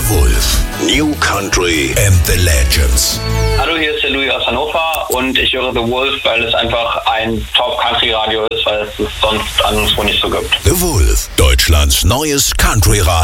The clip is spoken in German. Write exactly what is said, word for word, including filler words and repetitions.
Wolf. New Country and the Legends. Hallo, hier ist der Louis aus Hannover und ich höre The Wolf, weil es einfach ein Top-Country-Radio ist, weil es es sonst anderswo nicht so gibt. The Wolf, Deutschlands neues Country-Radio.